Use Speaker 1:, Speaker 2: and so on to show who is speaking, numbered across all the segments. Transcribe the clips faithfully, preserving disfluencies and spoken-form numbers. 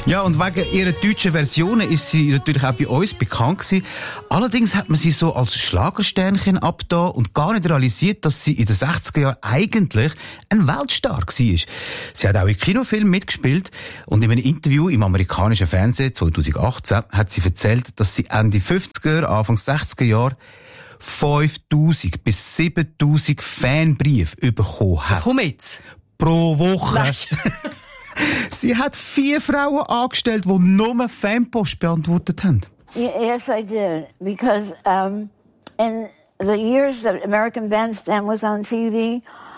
Speaker 1: Ja, und wegen ihrer deutschen Versionen ist sie natürlich auch bei uns bekannt gewesen. Allerdings hat man sie so als Schlagersternchen abgetan und gar nicht realisiert, dass sie in den sechziger Jahren eigentlich ein Weltstar war. Sie hat auch in Kinofilmen mitgespielt und in einem Interview im amerikanischen Fernsehen zwanzig achtzehn hat sie erzählt, dass sie Ende fünfziger, Anfang sechziger Jahre fünftausend bis siebentausend Fanbriefe bekommen hat.
Speaker 2: Komm jetzt!
Speaker 1: Pro Woche. Sie hat vier Frauen angestellt, die nur Fanpost beantwortet haben.
Speaker 3: Yes, I did. Because um, in the years that American Bandstand was on T V,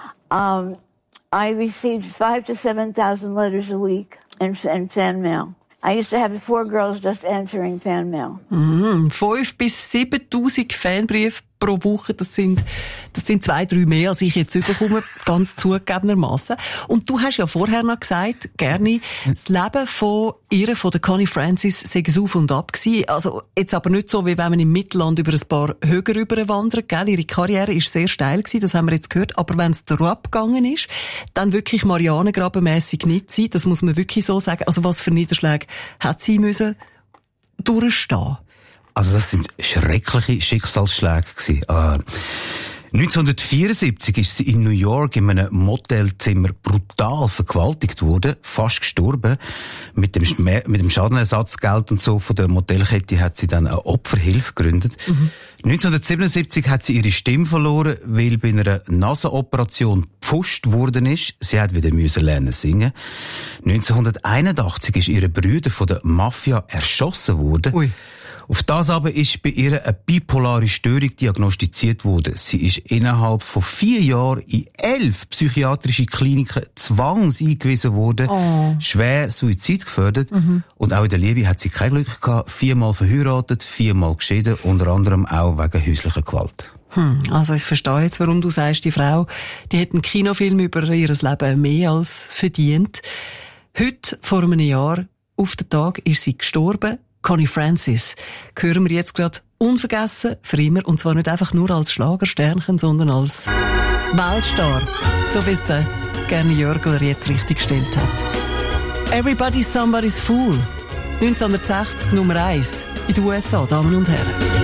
Speaker 3: um, I received five to seven thousand letters a week in, in fan mail. I used to have four girls just answering fan mail.
Speaker 2: Mhm, fünf bis siebentausend Fanbriefe pro Woche, das sind, das sind zwei, drei mehr, als ich jetzt überkomme, ganz zugegebenermassen. Und du hast ja vorher noch gesagt, Gerni, das Leben von ihr, von der Connie Francis, sei es auf und ab gewesen. Also, jetzt aber nicht so, wie wenn man im Mittelland über ein paar Höhe rüberwandert, gell? Ihre Karriere ist sehr steil gewesen, das haben wir jetzt gehört. Aber wenn es darauf abgegangen ist, dann wirklich Marianengrabenmässig nicht sein, das muss man wirklich so sagen. Also, was für Niederschläge hat sie müssen durchstehen?
Speaker 1: Also das sind schreckliche Schicksalsschläge gewesen. Äh, neunzehnhundertvierundsiebzig ist sie in New York in einem Motelzimmer brutal vergewaltigt worden, fast gestorben. Mit dem, Schmer- mit dem Schadenersatzgeld und so von der Motelkette hat sie dann eine Opferhilfe gegründet. Mhm. neunzehnhundertsiebenundsiebzig hat sie ihre Stimme verloren, weil bei einer Nasenoperation gepfuscht worden ist. Sie hat wieder müssen lernen singen. neunzehnhunderteinundachtzig ist ihre Brüder von der Mafia erschossen worden. Ui. Auf das aber ist bei ihr eine bipolare Störung diagnostiziert worden. Sie ist innerhalb von vier Jahren in elf psychiatrische Kliniken zwangs eingewiesen worden, oh. schwer Suizid gefördert. Mhm. Und auch in der Liebe hat sie kein Glück gehabt. Viermal verheiratet, viermal geschieden, unter anderem auch wegen häuslicher Gewalt.
Speaker 2: Hm, also ich verstehe jetzt, warum du sagst, die Frau, die hat einen Kinofilm über ihr Leben mehr als verdient. Heute, vor einem Jahr, auf den Tag, ist sie gestorben. Connie Francis hören wir jetzt gerade unvergessen für immer. Und zwar nicht einfach nur als Schlagersternchen, sondern als Weltstar. So wie es der Gerni Jörgler jetzt richtig gestellt hat. Everybody's Somebody's Fool. neunzehnhundertsechzig Nummer eins in den U S A, Damen und Herren.